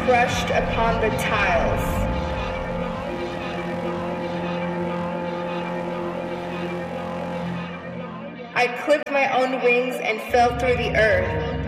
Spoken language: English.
crushed upon the tiles. I clipped my own wings and fell through the earth.